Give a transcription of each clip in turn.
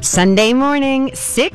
Sunday morning,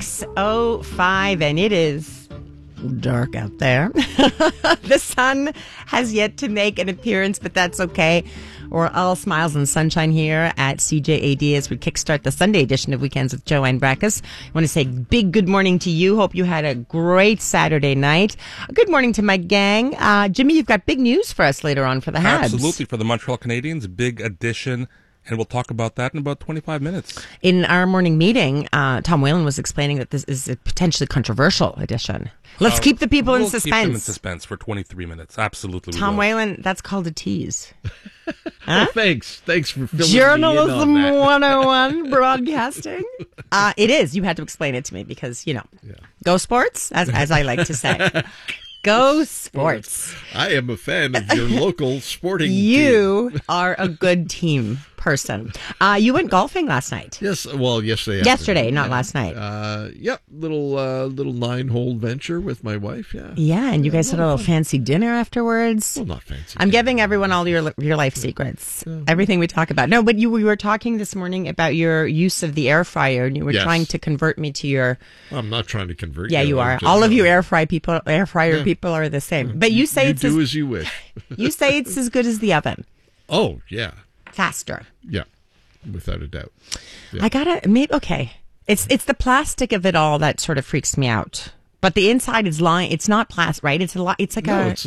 6:05, and it is dark out there. The sun has yet to make an appearance, but that's okay. We're all smiles and sunshine here at CJAD as we kickstart the Sunday edition of Weekends with Joanne Brakes. I want to say big good morning to you. Hope you had a great Saturday night. Good morning to my gang. Jimmy, you've got big news for us later on for the Habs. Absolutely, for the Montreal Canadiens, big addition. And we'll talk about that in about 25 minutes. In our morning meeting, Tom Whalen was explaining that this is a potentially controversial edition. Let's keep the people in suspense. We'll keep them in suspense for 23 minutes. Absolutely. Tom Whalen, that's called a tease. Huh? Well, thanks for filling Journalism me in on that. 101 broadcasting. It is. You had to explain it to me because, go sports, as I like to say. Go sports. I am a fan of your local sporting team. You are a good team person. You went golfing last night. Yes, well, yesterday. Yesterday, not last night. Yep, little 9-hole venture with my wife, yeah. Yeah, and you guys had a little fancy dinner afterwards. Well, not fancy. I'm giving everyone all your life secrets, everything we talk about. No, but we were talking this morning about your use of the air fryer, and you were trying to convert me to your... I'm not trying to convert you. Yeah, you are. All of you air fryer people are the same. But you say you do as you wish. You say it's as good as the oven. Oh, yeah. Faster. Yeah, without a doubt. Yeah. I gotta, okay. It's the plastic of it all that sort of freaks me out. But the inside is it's not plastic, right? It's like a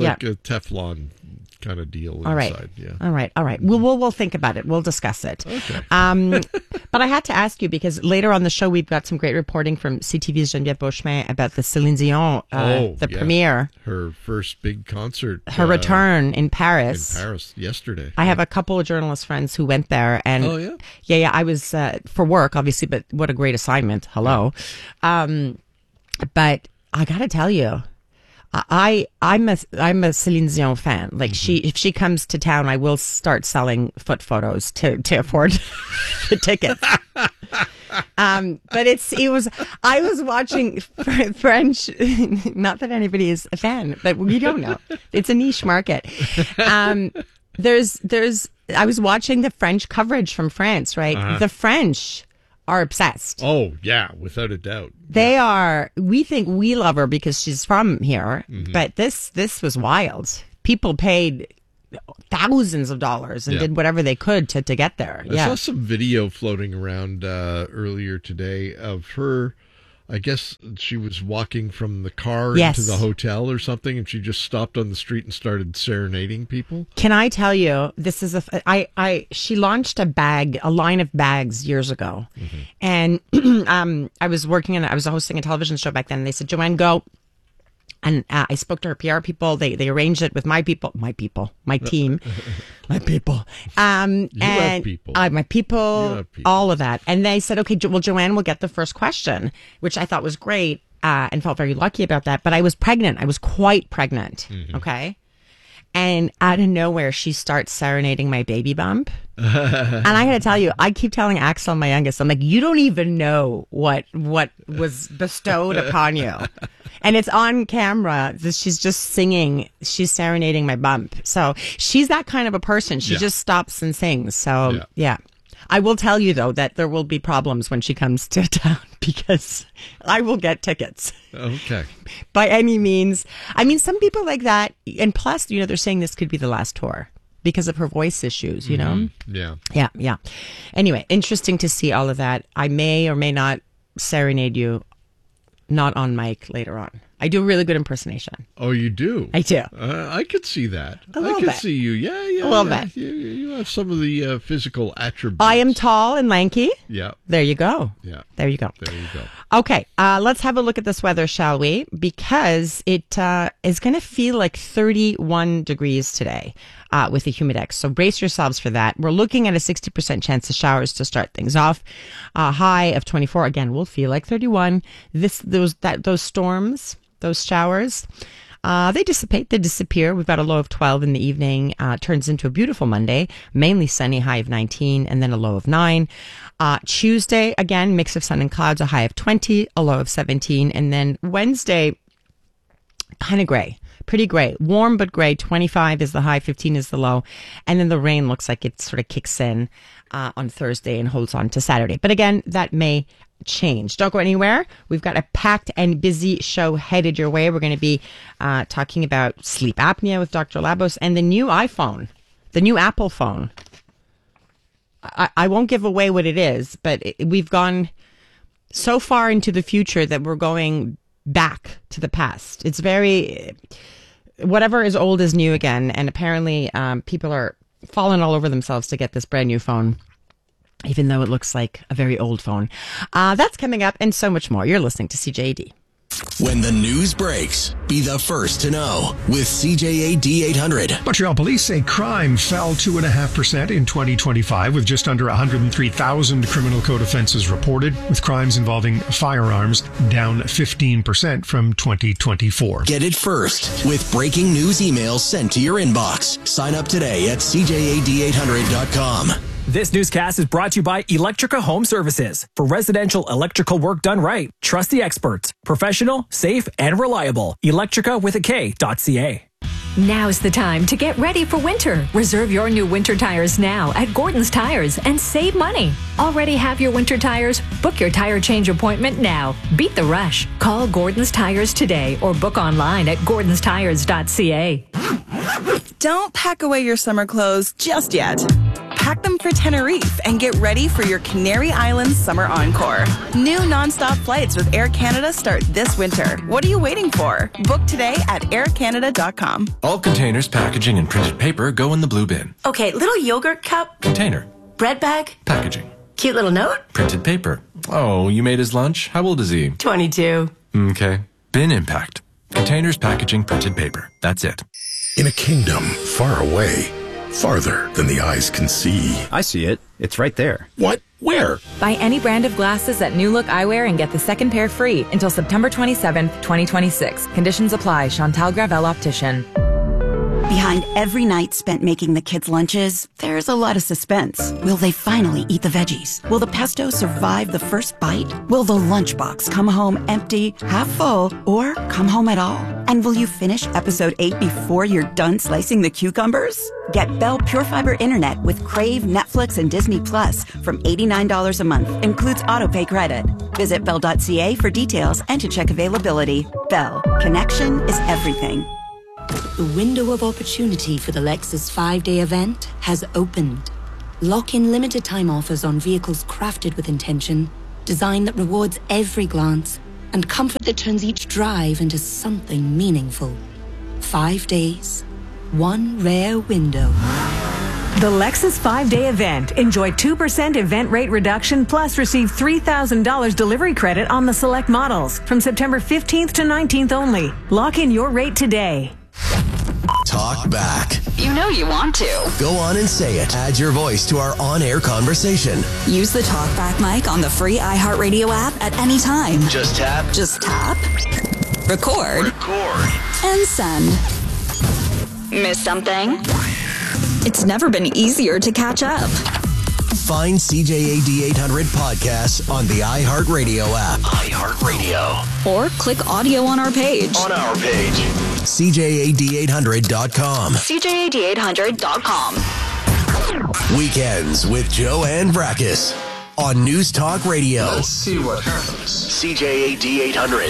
Teflon kind of deal inside. All right. Yeah. All right. We'll think about it. We'll discuss it. Okay. But I had to ask you because later on the show we've got some great reporting from CTV's Geneviève Beauchemin about the Céline Dion, premiere. Her first big concert. Her return in Paris. In Paris yesterday. I have a couple of journalist friends who went there. And oh, yeah? Yeah. I was for work, obviously, but what a great assignment. Hello. Yeah. But I got to tell you, I'm a Céline Dion fan. Like if she comes to town, I will start selling foot photos to afford the tickets. But I was watching French. Not that anybody is a fan, but we don't know. It's a niche market. I was watching the French coverage from France. Right, The French are obsessed. Oh, yeah, without a doubt. They are. We think we love her because she's from here, but this was wild. People paid thousands of dollars and did whatever they could to get there. I saw some video floating around earlier today of her. I guess she was walking from the car into the hotel or something, and she just stopped on the street and started serenading people. Can I tell you, this is she launched a line of bags years ago, and I was hosting a television show back then, and they said, Joanne, go. And I spoke to her PR people. They arranged it with my team, my people. You have people. My people, all of that. And they said, okay, well, Joanne will get the first question, which I thought was great and felt very lucky about that. But I was pregnant. I was quite pregnant. Okay. And out of nowhere, she starts serenading my baby bump. And I got to tell you, I keep telling Axel, my youngest, I'm like, you don't even know what was bestowed upon you. And it's on camera. She's just singing. She's serenading my bump. So she's that kind of a person. She just stops and sings. So, yeah. I will tell you, though, that there will be problems when she comes to town because I will get tickets. Okay. By any means. I mean, some people like that. And plus, they're saying this could be the last tour because of her voice issues, you know? Yeah. Yeah. Anyway, interesting to see all of that. I may or may not serenade you, not on mic later on. I do a really good impersonation. Oh, you do? I do. I could see that. A little bit. bit. See you. Yeah. A little bit. You have some of the physical attributes. I am tall and lanky. Yeah. There you go. Yeah. There you go. There you go. Okay, let's have a look at this weather, shall we? Because it is going to feel like 31 degrees today with the Humidex. So brace yourselves for that. We're looking at a 60% chance of showers to start things off. High of 24. Again, will feel like 31. Those storms, those showers, they dissipate, they disappear. We've got a low of 12 in the evening. Turns into a beautiful Monday, mainly sunny, high of 19, and then a low of 9. Tuesday, again, mix of sun and clouds, a high of 20, a low of 17. And then Wednesday, kind of gray. pretty gray. Warm but gray. 25 is the high, 15 is the low. And then the rain looks like it sort of kicks in on Thursday and holds on to Saturday. But again, that may change. Don't go anywhere. We've got a packed and busy show headed your way. We're going to be talking about sleep apnea with Dr. Labos and the new iPhone, the new Apple phone. I won't give away what it is, but we've gone so far into the future that we're going back to the past. It's very, whatever is old is new again. And apparently people are falling all over themselves to get this brand new phone, even though it looks like a very old phone. That's coming up and so much more. You're listening to CJAD. When the news breaks, be the first to know with CJAD 800. Montreal police say crime fell 2.5% in 2025 with just under 103,000 criminal code offenses reported, with crimes involving firearms down 15% from 2024. Get it first with breaking news emails sent to your inbox. Sign up today at CJAD800.com. This newscast is brought to you by Electrica Home Services. For residential electrical work done right, trust the experts. Professional, safe, and reliable. Electrica with a K.ca. Now's the time to get ready for winter. Reserve your new winter tires now at Gordon's Tires and save money. Already have your winter tires? Book your tire change appointment now. Beat the rush. Call Gordon's Tires today or book online at gordonstires.ca. Don't pack away your summer clothes just yet. Pack them for Tenerife and get ready for your Canary Islands summer encore. New nonstop flights with Air Canada start this winter. What are you waiting for? Book today at aircanada.com. All containers, packaging, and printed paper go in the blue bin. Okay, little yogurt cup. Container. Bread bag. Packaging. Cute little note. Printed paper. Oh, you made his lunch? How old is he? 22. Okay. Bin impact. Containers, packaging, printed paper. That's it. In a kingdom far away, farther than the eyes can see. I see it. It's right there. What? Where? Buy any brand of glasses at New Look Eyewear and get the second pair free until September 27th, 2026. Conditions apply. Chantal Gravel Optician. Behind every night spent making the kids' lunches, there's a lot of suspense. Will they finally eat the veggies? Will the pesto survive the first bite? Will the lunchbox come home empty, half full, or come home at all? And will you finish episode 8 before you're done slicing the cucumbers? Get Bell Pure Fiber Internet with Crave, Netflix, and Disney Plus from $89 a month. Includes autopay credit. Visit Bell.ca for details and to check availability. Bell. Connection is everything. The window of opportunity for the Lexus 5-day event has opened. Lock in limited time offers on vehicles crafted with intention, design that rewards every glance, and comfort that turns each drive into something meaningful. 5 days, one rare window. The Lexus 5-day event. Enjoy 2% event rate reduction plus receive $3,000 delivery credit on the select models from September 15th to 19th only. Lock in your rate today. Talk back. You know you want to. Go on and say it. Add your voice to our on-air conversation. Use the Talkback mic on the free iHeartRadio app at any time. Just tap. Record. And send. Miss something? It's never been easier to catch up. Find CJAD 800 podcasts on the iHeartRadio app. iHeartRadio. Or click audio on our page. CJAD800.com. CJAD800.com. Weekends with Joanne Brakis on News Talk Radio. Let's see what happens. CJAD 800.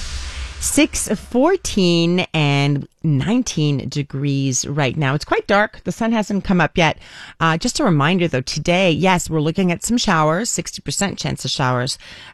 6:14 and 19 degrees right now. It's quite dark. The sun hasn't come up yet. Just a reminder, though, today, yes, we're looking at some showers, 60% chance of showers,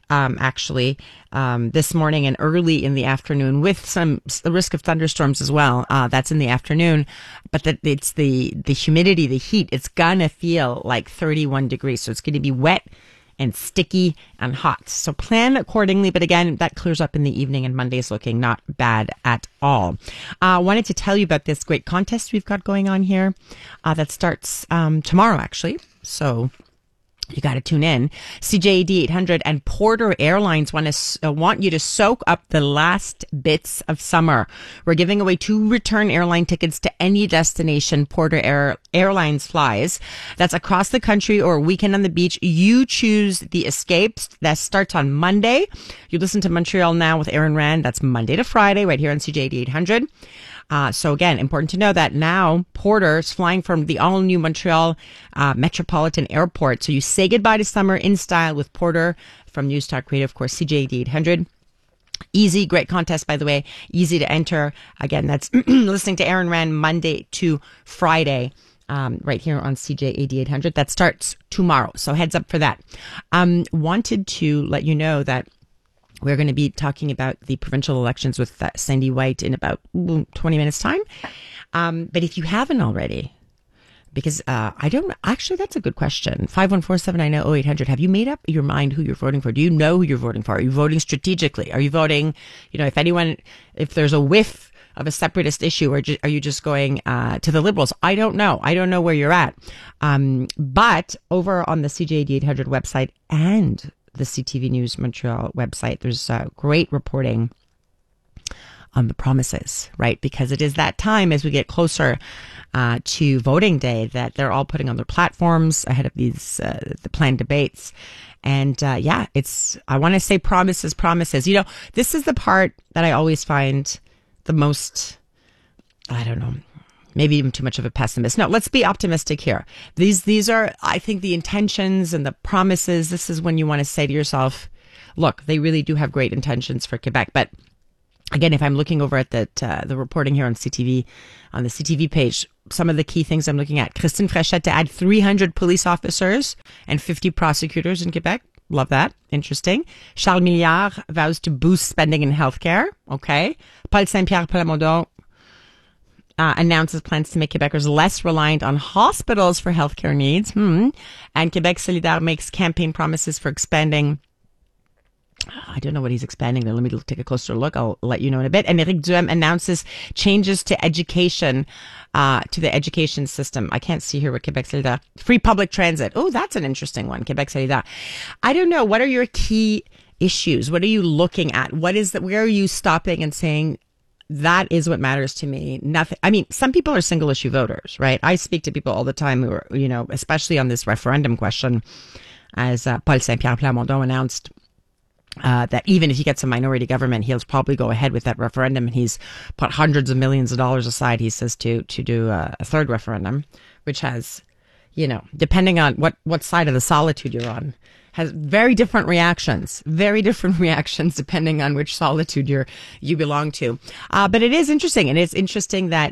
this morning and early in the afternoon with the risk of thunderstorms as well. That's in the afternoon. But it's the humidity, the heat. It's going to feel like 31 degrees. So it's going to be wet and sticky and hot. So plan accordingly. But again, that clears up in the evening and Monday's looking not bad at all. I wanted to tell you about this great contest we've got going on here that starts tomorrow, actually. So you got to tune in. CJAD 800 and Porter Airlines want you to soak up the last bits of summer. We're giving away 2 return airline tickets to any destination Porter Airlines flies. That's across the country or a weekend on the beach. You choose the escapes. That starts on Monday. You listen to Montreal Now with Aaron Rand. That's Monday to Friday right here on CJAD 800. So again, important to know that now Porter is flying from the all-new Montreal Metropolitan Airport. So you say goodbye to summer in style with Porter from News Talk Radio, of course, CJAD 800. Easy, great contest, by the way. Easy to enter. Again, that's listening to Aaron Rand Monday to Friday, right here on CJAD 800. That starts tomorrow, so heads up for that. Wanted to let you know that we're going to be talking about the provincial elections with Sandy White in about 20 minutes' time. But if you haven't already, because I don't actually, that's a good question. 514-790-0800. Have you made up your mind who you're voting for? Do you know who you're voting for? Are you voting strategically? Are you voting, if there's a whiff of a separatist issue, or are you just going to the Liberals? I don't know. I don't know where you're at. But over on the CJAD 800 website and the CTV News Montreal website, there's great reporting on the promises, right? Because it is that time as we get closer to voting day that they're all putting on their platforms ahead of these the planned debates. And I want to say promises. This is the part that I always find the most, I don't know, maybe even too much of a pessimist. No, let's be optimistic here. These are, I think, the intentions and the promises. This is when you want to say to yourself, look, they really do have great intentions for Quebec. But again, if I'm looking over at the reporting here on CTV, on the CTV page, some of the key things I'm looking at: Christine Fréchette to add 300 police officers and 50 prosecutors in Quebec. Love that. Interesting. Charles Milliard vows to boost spending in healthcare. Okay. Paul Saint-Pierre Plamondon announces plans to make Quebecers less reliant on hospitals for healthcare needs. And Québec Solidaire makes campaign promises for expanding. I don't know what he's expanding there. Let me take a closer look. I'll let you know in a bit. And Éric Duhem announces changes to education, to the education system. I can't see here what Québec Solidaire. Free public transit. Oh, that's an interesting one. Québec Solidaire. I don't know. What are your key issues? What are you looking at? Where are you stopping and saying, that is what matters to me? Nothing. I mean, some people are single issue voters, right? I speak to people all the time who are, especially on this referendum question, as Paul Saint-Pierre Plamondon announced, that even if he gets a minority government, he'll probably go ahead with that referendum. And he's put hundreds of millions of dollars aside, he says, to do a third referendum, which has, depending on what side of the solitude you're on, has very different reactions depending on which solitude you belong to. But it is interesting. And it's interesting that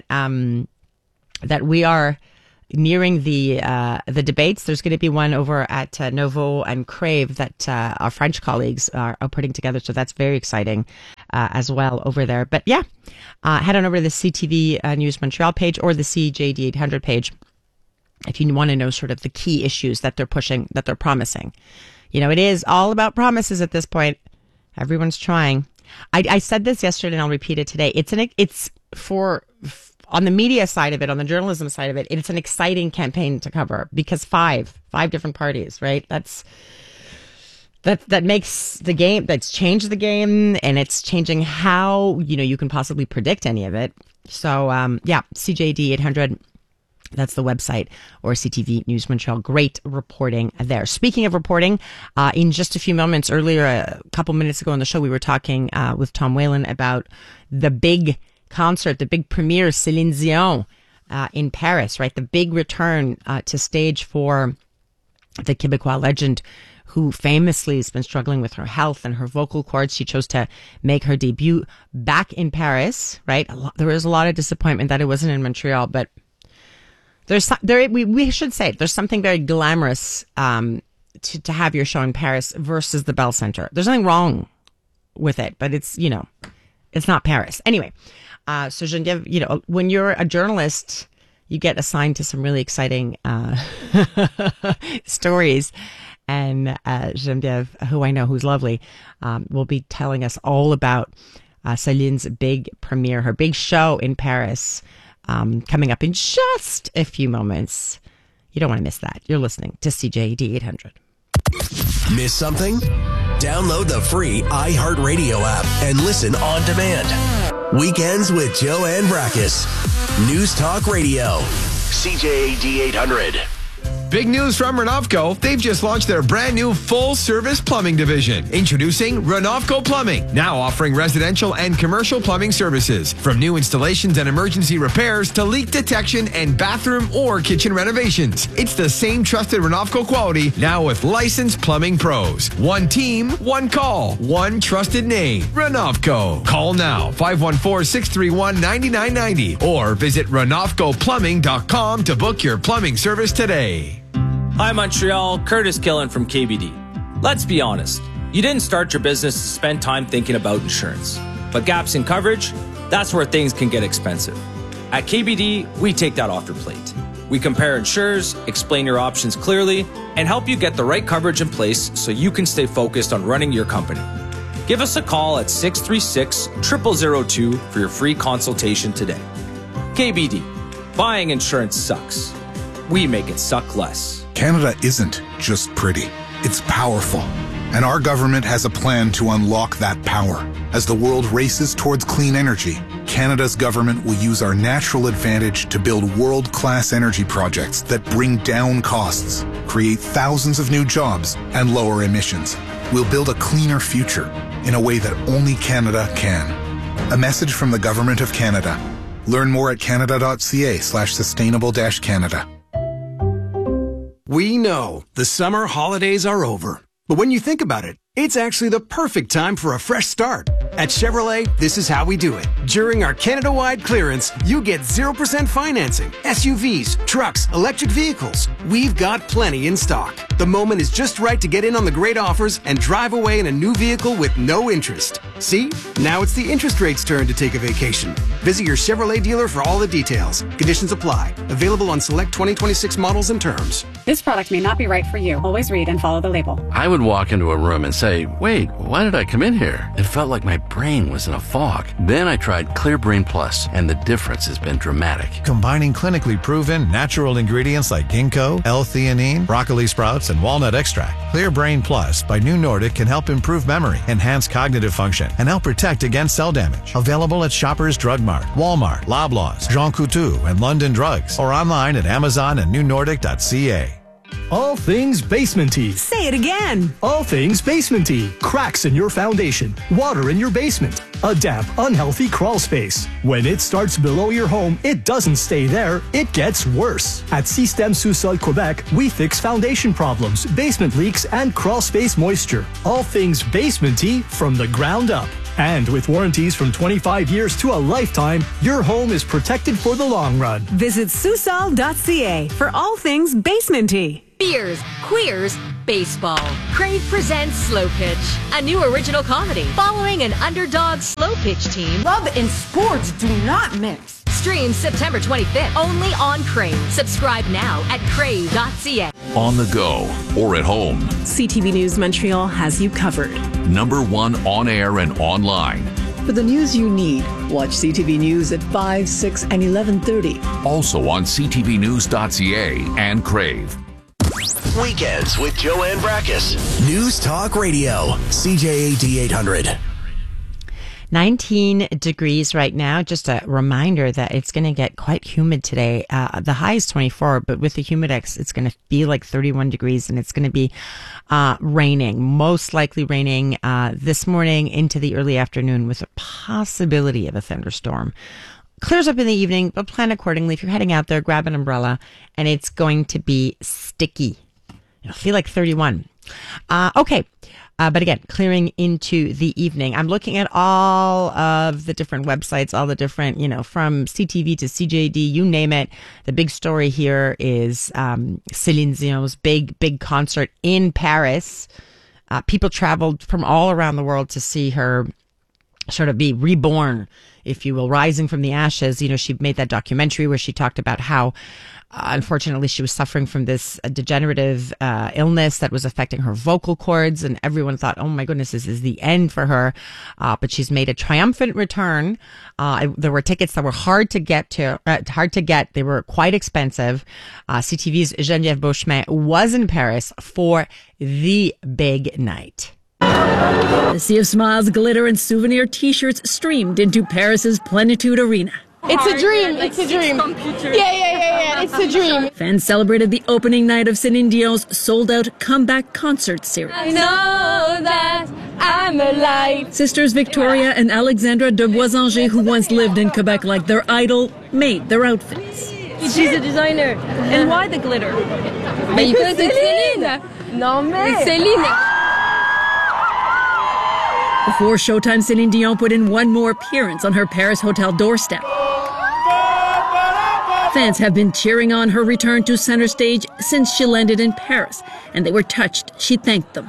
we are nearing the debates. There's going to be one over at Nouveau and Crave that our French colleagues are putting together. So that's very exciting as well over there. But head on over to the CTV News Montreal page or the CJAD 800 page if you want to know sort of the key issues that they're pushing, that they're promising. It is all about promises at this point. Everyone's trying. I said this yesterday and I'll repeat it today. It's for on the media side of it, on the journalism side of it, it's an exciting campaign to cover because five different parties, right? That makes the game, that's changed the game, and it's changing how, you can possibly predict any of it. So, CJAD 800, that's the website, or CTV News Montreal. Great reporting there. Speaking of reporting, in just a few moments earlier, a couple minutes ago on the show, we were talking with Tom Whalen about the big concert, the big premiere, Céline Dion in Paris, right? The big return to stage for the Québécois legend, who famously has been struggling with her health and her vocal cords. She chose to make her debut back in Paris, right? There was a lot of disappointment that it wasn't in Montreal, but we should say there's something very glamorous to have your show in Paris versus the Bell Centre. There's nothing wrong with it, but it's not Paris. Anyway, so Geneviève, when you're a journalist, you get assigned to some really exciting stories. And Geneviève, who I know, who's lovely, will be telling us all about Céline's big premiere, her big show in Paris, coming up in just a few moments. You don't want to miss that. You're listening to CJAD 800. Miss something? Download the free iHeartRadio app and listen on demand. Weekends with Joanne Brakis. News Talk Radio. CJAD 800. big news from Renovco. They've just launched their brand new full-service plumbing division. Introducing Renovco Plumbing, now offering residential and commercial plumbing services. From new installations and emergency repairs to leak detection and bathroom or kitchen renovations. It's the same trusted Renovco quality, now with licensed plumbing pros. One team, one call, one trusted name. Renovco. Call now, 514-631-9990 or visit RenovcoPlumbing.com to book your plumbing service today. Hi Montreal, Curtis Killen from KBD. Let's be honest, you didn't start your business to spend time thinking about insurance. But gaps in coverage, that's where things can get expensive. At KBD, we take that off your plate. We compare insurers, explain your options clearly, and help you get the right coverage in place so you can stay focused on running your company. Give us a call at 636-0002 for your free consultation today. KBD, buying insurance sucks. We make it suck less. Canada isn't just pretty, it's powerful. And our government has a plan to unlock that power. As the world races towards clean energy, Canada's government will use our natural advantage to build world-class energy projects that bring down costs, create thousands of new jobs, and lower emissions. We'll build a cleaner future in a way that only Canada can. A message from the Government of Canada. Learn more at canada.ca/sustainable-Canada. We know the summer holidays are over. But when you think about it, it's actually the perfect time for a fresh start. At Chevrolet, this is how we do it. During our Canada-wide clearance, you get 0% financing. SUVs, trucks, electric vehicles. We've got plenty in stock. The moment is just right to get in on the great offers and drive away in a new vehicle with no interest. See? Now it's the interest rate's turn to take a vacation. Visit your Chevrolet dealer for all the details. Conditions apply. Available on select 2026 models and terms. This product may not be right for you. Always read and follow the label. I would walk into a room and say, wait, why did I come in here? It felt like my brain was in a fog. Then I tried Clear Brain Plus, and the difference has been dramatic. Combining clinically proven natural ingredients like ginkgo, L-theanine, broccoli sprouts, and walnut extract, Clear Brain Plus by New Nordic can help improve memory, enhance cognitive function, and help protect against cell damage. Available at Shoppers Drug Mart, Walmart, Loblaws, Jean Coutu, and London Drugs, or online at Amazon and newnordic.ca. All things basement-y. Say it again. All things basement-y. Cracks in your foundation. Water in your basement. A damp, unhealthy crawl space. When it starts below your home, it doesn't stay there. It gets worse. At Système Sous-Sol Quebec, we fix foundation problems, basement leaks, and crawl space moisture. All things basement-y from the ground up. And with warranties from 25 years to a lifetime, your home is protected for the long run. Visit Sousal.ca for all things basement-y. Beers, queers, baseball. Crave presents Slow Pitch, a new original comedy following an underdog slow pitch team. Love and sports do not mix. Streams September 25th only on Crave. Subscribe now at crave.ca. On the go or at home, CTV News Montreal has you covered. #1 on air and online. For the news you need, watch CTV News at 5, 6, and 11:30. Also on ctvnews.ca and Crave. Weekends with Joanne Brackus. News Talk Radio. CJAD 800. 19 degrees right now. Just a reminder that it's going to get quite humid today. The high is 24, but with the humidex, it's going to be like 31 degrees, and it's going to be raining, most likely raining this morning into the early afternoon with a possibility of a thunderstorm. Clears up in the evening, but plan accordingly. If you're heading out there, grab an umbrella, and it's going to be sticky. It'll feel like 31. Okay. But again, clearing into the evening. I'm looking at all of the different websites, all the different, from CTV to CJD, you name it. The big story here is Céline Dion's big concert in Paris. People traveled from all around the world to see her sort of be reborn, if you will, rising from the ashes. She made that documentary where she talked about how unfortunately she was suffering from this degenerative illness that was affecting her vocal cords, and everyone thought, oh my goodness, this is the end for her. But she's made a triumphant return. There were tickets that were hard to get. They were quite expensive. CTV's Geneviève Beauchemin was in Paris for the big night. The Sea of Smiles, glitter, and souvenir T-shirts streamed into Paris's Plenitude Arena. It's a dream. It's a dream. Yeah. It's a dream. Fans celebrated the opening night of Céline Dion's sold-out comeback concert series. I know that I'm alive. Sisters Victoria and Alexandra de Boisanger, who once lived in Quebec like their idol, made their outfits. She's a designer. And why the glitter? Because it's Céline. No, mais. It's Céline. Before showtime, Céline Dion put in one more appearance on her Paris hotel doorstep. Fans have been cheering on her return to center stage since she landed in Paris, and they were touched. She thanked them.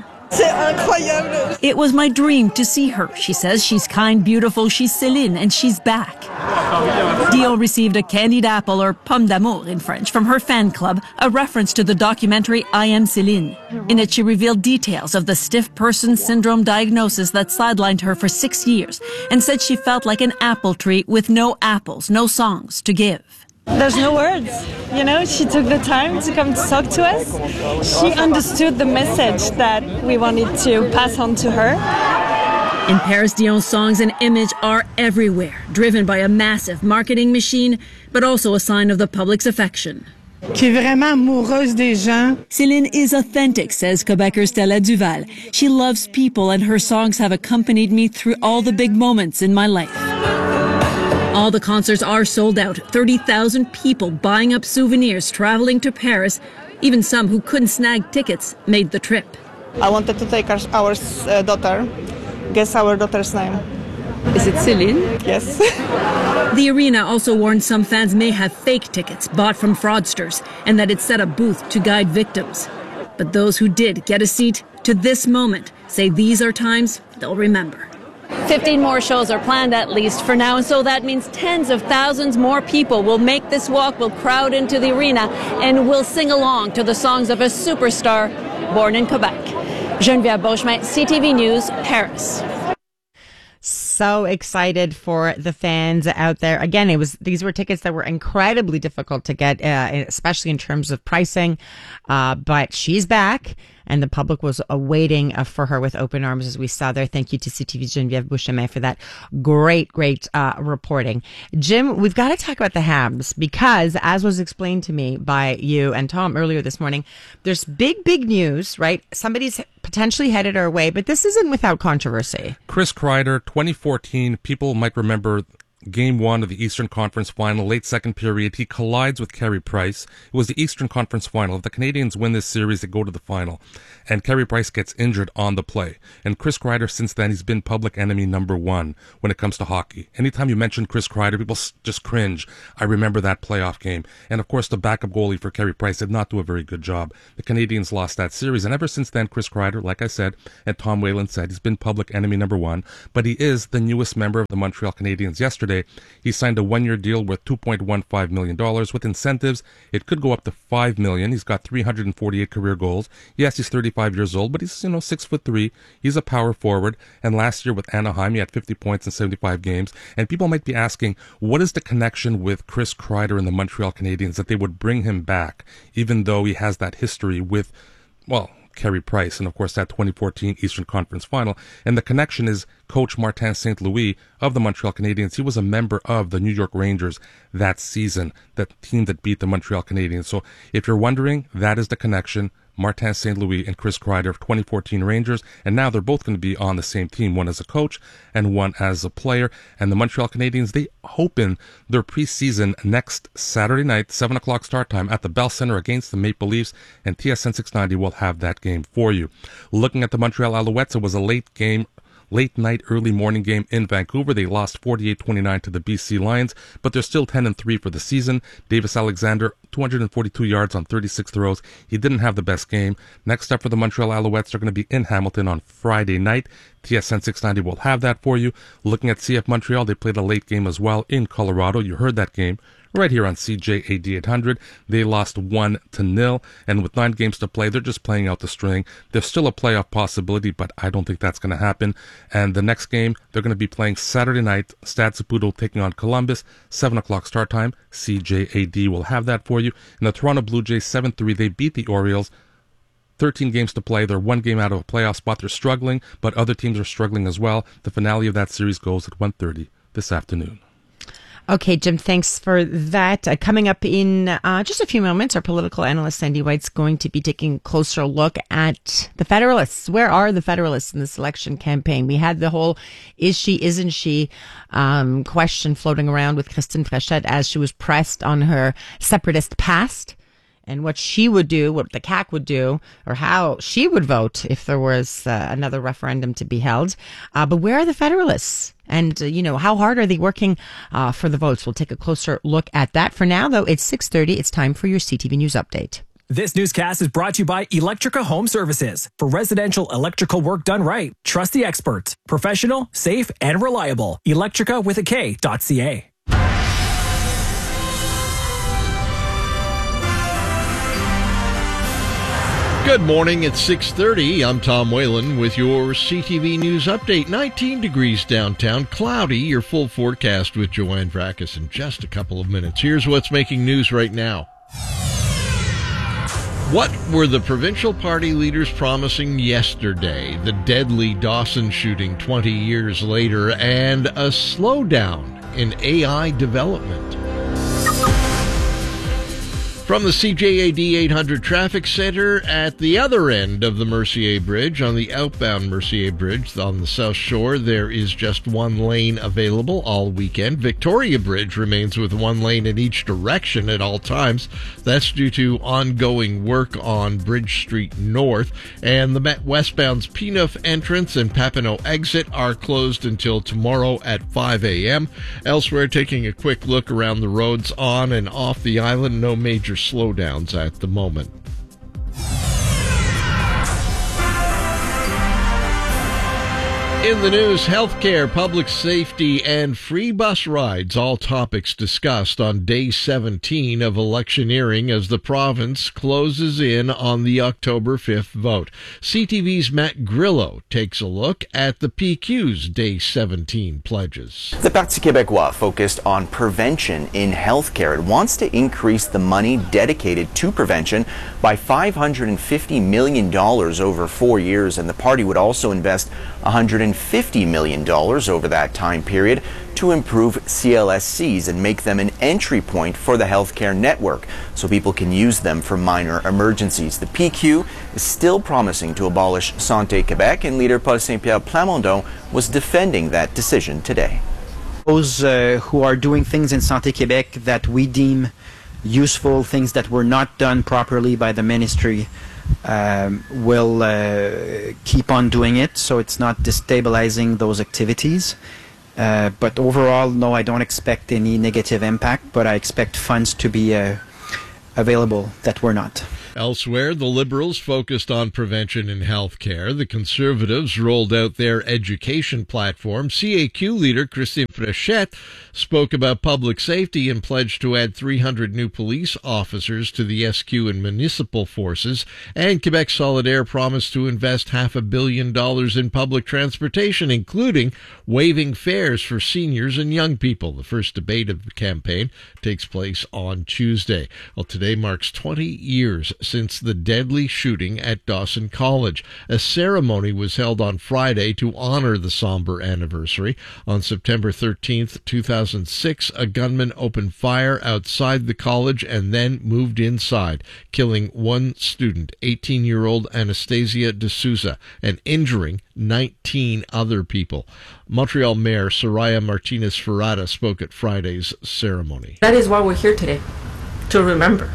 It was my dream to see her. She says she's kind, beautiful, she's Céline, and she's back. Dion received a candied apple, or pomme d'amour in French, from her fan club, a reference to the documentary I Am Céline. In it, she revealed details of the stiff person syndrome diagnosis that sidelined her for 6 years, and said she felt like an apple tree with no apples, no songs to give. There's no words. You know, she took the time to come to talk to us. She understood the message that we wanted to pass on to her. In Paris, Dion's songs and image are everywhere, driven by a massive marketing machine, but also a sign of the public's affection. Qui est vraiment amoureuse des gens. Céline is authentic, says Quebecer Stella Duval. She loves people, and her songs have accompanied me through all the big moments in my life. All the concerts are sold out. 30,000 people buying up souvenirs, traveling to Paris. Even some who couldn't snag tickets made the trip. I wanted to take our daughter. Guess our daughter's name. Is it Céline? Yes. The arena also warned some fans may have fake tickets bought from fraudsters and that it set a booth to guide victims. But those who did get a seat to this moment say these are times they'll remember. 15 more shows are planned, at least for now, and so that means tens of thousands more people will make this walk, will crowd into the arena, and will sing along to the songs of a superstar born in Quebec. Geneviève Beauchemin, CTV News, Paris. So excited for the fans out there. Again, these were tickets that were incredibly difficult to get, especially in terms of pricing. But she's back, and the public was awaiting for her with open arms, as we saw there. Thank you to CTV's Geneviève Beauchemin for that great reporting. Jim, we've got to talk about the Habs because, as was explained to me by you and Tom earlier this morning, there's big news, right? Somebody's potentially headed our way, but this isn't without controversy. Chris Kreider, 2014, people might remember Game 1 of the Eastern Conference Final, late second period. He collides with Carey Price. It was the Eastern Conference Final. If the Canadians win this series, they go to the final. And Carey Price gets injured on the play. And Chris Kreider, since then, he's been public enemy number one when it comes to hockey. Anytime you mention Chris Kreider, people just cringe. I remember that playoff game. And of course, the backup goalie for Carey Price did not do a very good job. The Canadians lost that series. And ever since then, Chris Kreider, like I said, and Tom Whalen said, he's been public enemy number one. But he is the newest member of the Montreal Canadiens. Yesterday, he signed a one-year deal worth $2.15 million. With incentives, it could go up to $5 million. He's got 348 career goals. Yes, he's 35 years old, but he's 6'3". He's a power forward. And last year with Anaheim, he had 50 points in 75 games. And people might be asking, what is the connection with Chris Kreider and the Montreal Canadiens that they would bring him back, even though he has that history with, well, Carey Price, and of course that 2014 Eastern Conference Final. And the connection is Coach Martin St. Louis of the Montreal Canadiens. He was a member of the New York Rangers that season, that team that beat the Montreal Canadiens. So if you're wondering, that is the connection. Martin St. Louis and Chris Kreider of 2014 Rangers, and now they're both going to be on the same team, one as a coach and one as a player. And the Montreal Canadiens, they open their preseason next Saturday night, 7 o'clock start time at the Bell Center against the Maple Leafs, and TSN 690 will have that game for you. Looking at the Montreal Alouettes, it was a late night, early morning game in Vancouver. They lost 48-29 to the BC Lions, but they're still 10-3 for the season. Davis Alexander, 242 yards on 36 throws. He didn't have the best game. Next up for the Montreal Alouettes, they're going to be in Hamilton on Friday night. TSN 690 will have that for you. Looking at CF Montreal, they played a late game as well in Colorado. You heard that game right here on CJAD 800. They lost 1-0, and with 9 games to play, they're just playing out the string. There's still a playoff possibility, but I don't think that's going to happen. And the next game, they're going to be playing Saturday night, Stade Saputo taking on Columbus, 7 o'clock start time. CJAD will have that for you. And the Toronto Blue Jays, 7-3, they beat the Orioles. 13 games to play. They're 1 game out of a playoff spot. They're struggling, but other teams are struggling as well. The finale of that series goes at 1:30 this afternoon. Okay, Jim, thanks for that. Coming up in just a few moments, our political analyst Sandy White's going to be taking a closer look at the Federalists. Where are the Federalists in this election campaign? We had the whole is she, isn't she question floating around with Christine Frechette as she was pressed on her separatist past and what she would do, what the CAQ would do, or how she would vote if there was another referendum to be held. But where are the Federalists? And, how hard are they working for the votes? We'll take a closer look at that. For now, though, it's 6:30. It's time for your CTV News Update. This newscast is brought to you by Electrica Home Services. For residential electrical work done right, trust the experts. Professional, safe, and reliable. Electrica with a K.ca. Good morning, it's 6:30. I'm Tom Whalen with your CTV News Update. 19 degrees downtown, cloudy. Your full forecast with Joanne Vrackus in just a couple of minutes. Here's what's making news right now. What were the provincial party leaders promising yesterday? The deadly Dawson shooting 20 years later and a slowdown in AI development. From the CJAD 800 Traffic Center at the other end of the Mercier Bridge, on the outbound Mercier Bridge on the South Shore, there is just one lane available all weekend. Victoria Bridge remains with one lane in each direction at all times. That's due to ongoing work on Bridge Street North. And the Met westbound's Peanouf entrance and Papineau exit are closed until tomorrow at 5 a.m. Elsewhere, taking a quick look around the roads on and off the island, no major slowdowns at the moment. In the news, healthcare, public safety, and free bus rides, all topics discussed on day 17 of electioneering as the province closes in on the October 5th vote. CTV's Matt Grillo takes a look at the PQ's day 17 pledges. The Parti Québécois focused on prevention in healthcare. It wants to increase the money dedicated to prevention by $550 million over 4 years, and the party would also invest $150 million over that time period to improve CLSCs and make them an entry point for the healthcare network so people can use them for minor emergencies. The PQ is still promising to abolish Santé Québec, and leader Paul Saint-Pierre Plamondon was defending that decision today. Those who are doing things in Santé Québec that we deem useful, things that were not done properly by the ministry, will keep on doing it, so it's not destabilizing those activities. But overall, no, I don't expect any negative impact, but I expect funds to be available that were not. Elsewhere, the Liberals focused on prevention in healthcare. The Conservatives rolled out their education platform. CAQ leader Christine Frechette spoke about public safety and pledged to add 300 new police officers to the SQ and municipal forces. And Quebec Solidaire promised to invest $500 million in public transportation, including waiving fares for seniors and young people. The first debate of the campaign takes place on Tuesday. Well, today marks 20 years since the deadly shooting at Dawson College. A ceremony was held on Friday to honor the somber anniversary. On September 13th, 2006, a gunman opened fire outside the college and then moved inside, killing one student, 18-year-old Anastasia D'Souza, and injuring 19 other people. Montreal Mayor Soraya Martinez-Ferrada spoke at Friday's ceremony. That is why we're here today, to remember,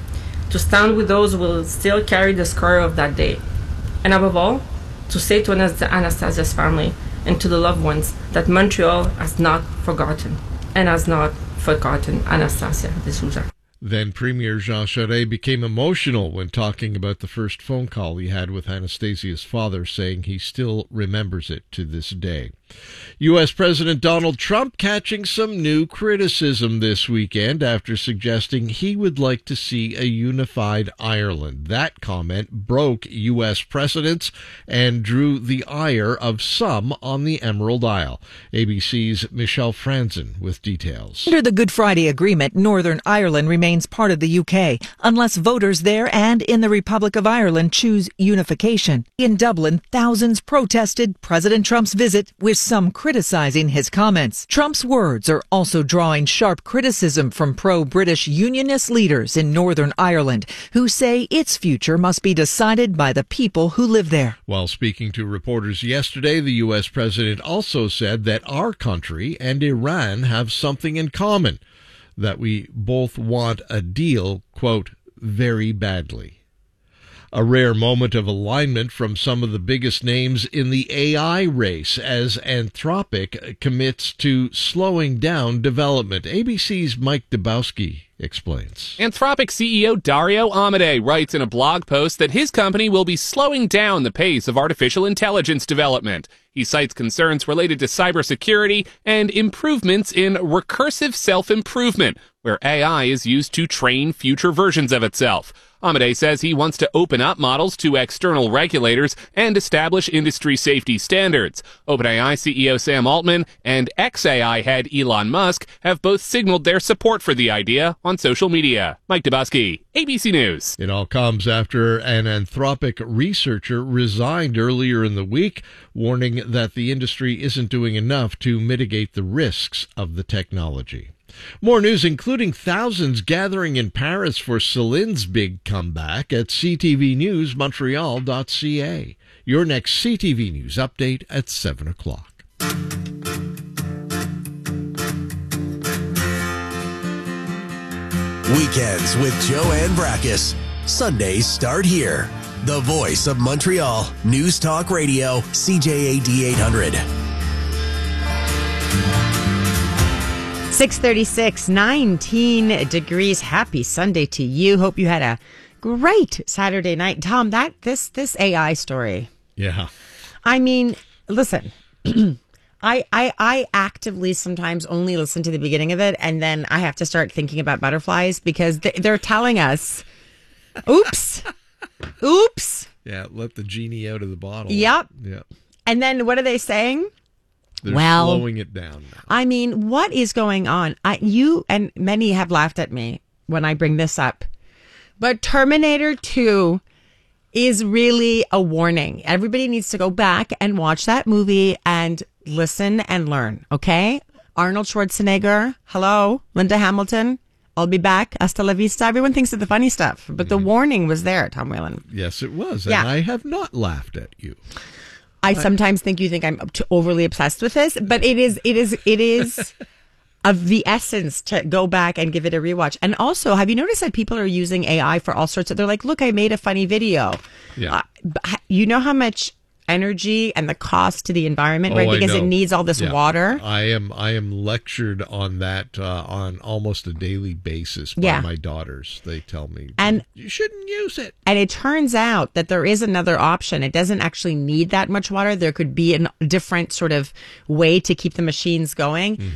to stand with those who will still carry the scar of that day, and above all, to say to Anastasia's family and to the loved ones that Montreal has not forgotten and has not forgotten Anastasia D'Souza. Then Premier Jean Charest became emotional when talking about the first phone call he had with Anastasia's father, saying he still remembers it to this day. U.S. President Donald Trump catching some new criticism this weekend after suggesting he would like to see a unified Ireland. That comment broke U.S. precedents and drew the ire of some on the Emerald Isle. ABC's Michelle Franzen with details. Under the Good Friday Agreement, Northern Ireland remains part of the UK, unless voters there and in the Republic of Ireland choose unification. In Dublin, thousands protested President Trump's visit, which There's some criticizing his comments. Trump's words are also drawing sharp criticism from pro-British unionist leaders in Northern Ireland, who say its future must be decided by the people who live there. While speaking to reporters yesterday, the U.S. president also said that our country and Iran have something in common, that we both want a deal, quote, very badly. A rare moment of alignment from some of the biggest names in the AI race as Anthropic commits to slowing down development. ABC's Mike Dubowski explains. Anthropic CEO Dario Amodei writes in a blog post that his company will be slowing down the pace of artificial intelligence development. He cites concerns related to cybersecurity and improvements in recursive self-improvement, where AI is used to train future versions of itself. Amodei says he wants to open up models to external regulators and establish industry safety standards. OpenAI CEO Sam Altman and xAI head Elon Musk have both signaled their support for the idea on social media. Mike Dubowski, ABC News. It all comes after an Anthropic researcher resigned earlier in the week, warning that the industry isn't doing enough to mitigate the risks of the technology. More news, including thousands gathering in Paris for Celine's big comeback at ctvnewsmontreal.ca. Your next CTV News update at 7 o'clock. Weekends with Joanne Brakis. Sundays start here. The voice of Montreal. News Talk Radio, CJAD 800. 6:36, 19 degrees. Happy Sunday to you. Hope you had a great Saturday night. Tom, this AI story. Yeah. I mean, listen, I actively sometimes only listen to the beginning of it, and then I have to start thinking about butterflies because they're telling us, oops. Yeah, let the genie out of the bottle. Yep. Yeah. And then what are they saying? They're slowing it down now. I mean, what is going on? You and many have laughed at me when I bring this up, but Terminator 2 is really a warning. Everybody needs to go back and watch that movie and listen and learn, okay? Arnold Schwarzenegger, hello, Linda Hamilton, I'll be back, hasta la vista. Everyone thinks of the funny stuff, but the warning was there, Tom Whalen. Yes, it was, Yeah. and I have not laughed at you. I sometimes think you think I'm overly obsessed with this, but it is of the essence to go back and give it a rewatch. And also, have you noticed that people are using AI for all sorts of, they're like, look, I made a funny video. Yeah. You know how much energy and the cost to the environment, right? Because it needs all this water. I am lectured on that on almost a daily basis by my daughters. They tell me, and you shouldn't use it. And it turns out that there is another option. It doesn't actually need that much water. There could be a different sort of way to keep the machines going.